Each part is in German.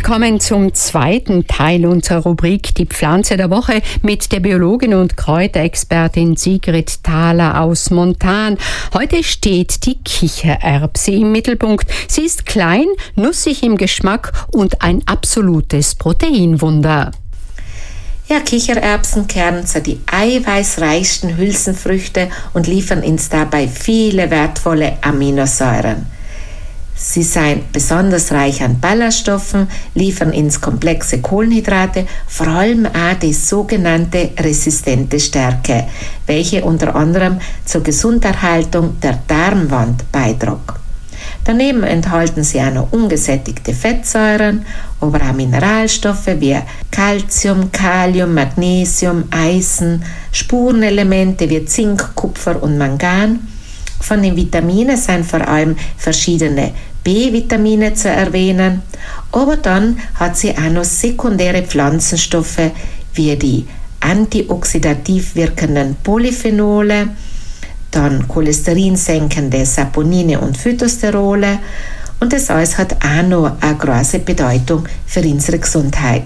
Willkommen zum zweiten Teil unserer Rubrik Die Pflanze der Woche mit der Biologin und Kräuterexpertin Sigrid Thaler aus Montan. Heute steht die Kichererbse im Mittelpunkt. Sie ist klein, nussig im Geschmack und ein absolutes Proteinwunder. Ja, Kichererbsen gehören zu den eiweißreichsten Hülsenfrüchte und liefern uns dabei viele wertvolle Aminosäuren. Sie seien besonders reich an Ballaststoffen, liefern uns komplexe Kohlenhydrate, vor allem auch die sogenannte resistente Stärke, welche unter anderem zur Gesunderhaltung der Darmwand beitrug. Daneben enthalten sie auch noch ungesättigte Fettsäuren, aber auch Mineralstoffe wie Calcium, Kalium, Magnesium, Eisen, Spurenelemente wie Zink, Kupfer und Mangan. Von den Vitaminen sind vor allem verschiedene B-Vitamine zu erwähnen, aber dann hat sie auch noch sekundäre Pflanzenstoffe wie die antioxidativ wirkenden Polyphenole, dann cholesterinsenkende Saponine und Phytosterole, und das alles hat auch noch eine große Bedeutung für unsere Gesundheit.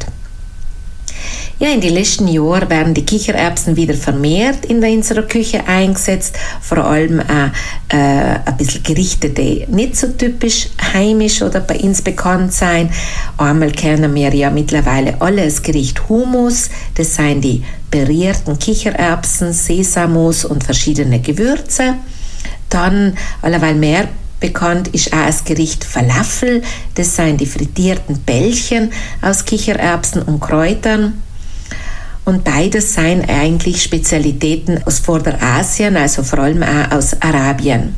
Ja, in den letzten Jahren werden die Kichererbsen wieder vermehrt in unserer Küche eingesetzt, vor allem auch ein bisschen Gerichte, die nicht so typisch heimisch oder bei uns bekannt sein. Einmal kennen wir ja mittlerweile alle das Gericht Hummus, das sind die pürierten Kichererbsen, Sesammus und verschiedene Gewürze. Dann allerweil mehr bekannt ist auch das Gericht Falafel, das sind die frittierten Bällchen aus Kichererbsen und Kräutern. Und beides seien eigentlich Spezialitäten aus Vorderasien, also vor allem auch aus Arabien.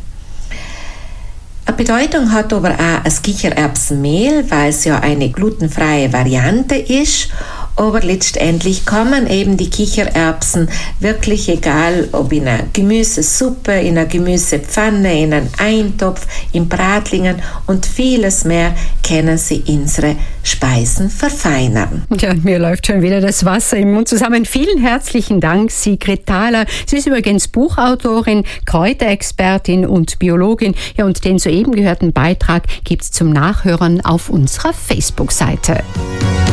Eine Bedeutung hat aber auch das Kichererbsenmehl, weil es ja eine glutenfreie Variante ist. Aber letztendlich kann man eben die Kichererbsen wirklich, egal ob in einer Gemüsesuppe, in einer Gemüsepfanne, in einem Eintopf, in Bratlingen und vieles mehr, können sie unsere Speisen verfeinern. Ja, mir läuft schon wieder das Wasser im Mund zusammen. Vielen herzlichen Dank, Sigrid Thaler. Sie ist übrigens Buchautorin, Kräuterexpertin und Biologin. Ja, und den soeben gehörten Beitrag gibt es zum Nachhören auf unserer Facebook-Seite.